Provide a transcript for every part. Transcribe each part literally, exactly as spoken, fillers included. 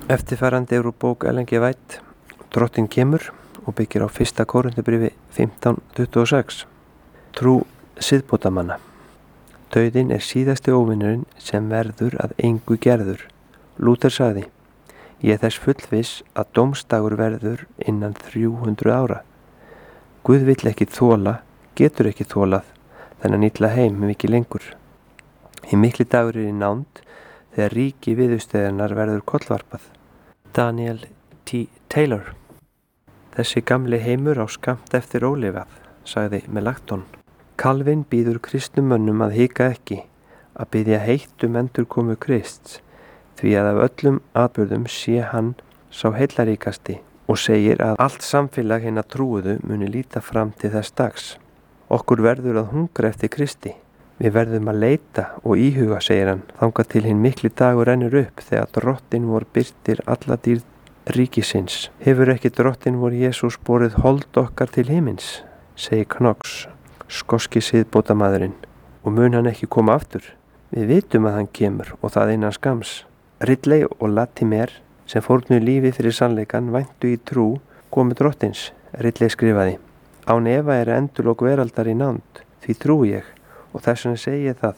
Eftirfarandi er úr bók Ellen G. White, Drottinn kemur, og byggir á fyrsta Kórinthubréfi fimmtán tuttugu og sex. Trú siðbótamanna. Dauðinn er síðasti óvinurinn sem verður að engu gerður. Lúther sagði: Ég er þess fullviss að dómsdagur verður innan þrjú hundruð ára. Guð vill ekki þola, getur ekki þolað þennan illa heim mikið lengur. Hinn mikli dagur er í nánd þegar ríki viðursteðarnar verður kollvarpað. Daniel T. Taylor. Þessi gamli heimur á skammt eftir ólifað, sagði Melanchthon. Calvin býður kristnum mönnum að hika ekki, að biðja heitt um endurkomu Krists, því að af öllum atburðum sé hann sá heillaríkasti og segir að allt samfélag hinna trúuðu muni líta fram til þess dags. Okkur verður að hungra eftir Kristi. Við verðum að leita og íhuga, segir hann, þangað til hinn mikli dagur rennur upp þegar Drottinn vor birtir alla dýrð ríkisins. Hefur ekki Drottinn vor Jesús borið hold okkar til himins, segir Knox, skoski siðbótamaðurinn, og mun hann ekki koma aftur? Við vitum að hann kemur og það innan skams. Ridley og Latimer, sem fórnu lífi fyrir sannleikan, væntu í trú komu Drottins. Ridley skrifaði: Án efa er endurlok veraldar í nánd, því trú ég, og þess vegna segi ég það.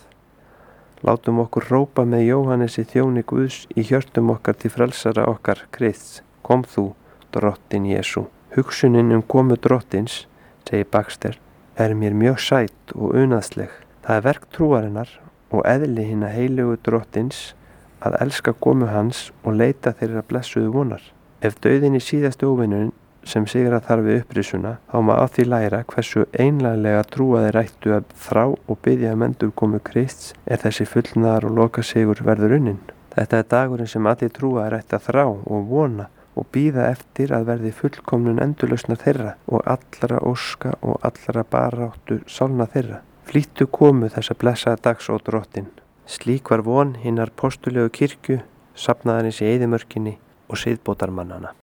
Látum okkur hrópa með Jóhannesi þjóni Guðs í hjörtum okkar til frelsara okkar Krists. Kom þú, Drottinn Jesú. Hugsunin um komu Drottins, segir Baxter, er mér mjög sæt og unaðsleg. Það er verk trúarinnar og eðli hinna heilögu Drottins að elska komu hans og leita þeirra blessuðu vonar. Ef dauðinn í síðasti óvinurinn sem sigra þarf við upprisuna, þá má á því læra hversu einlæglega trúaðir ættu að þrá og biðja um endurkomu Krists er þessi fullnaðar og loka sigur verður unnin. Þetta er dagurinn sem allir trúaðir ættu að þrá og vona og bíða eftir að verði fullkomnun endurlausnar þeirra og allra óska og allra baráttu sálna þeirra. Flýttu komu þessa blessaða dags og Drottinn. Slík var von hinnar postulegu kirkju, safnaðarins í eyðimörkinni og siðbótarmannanna.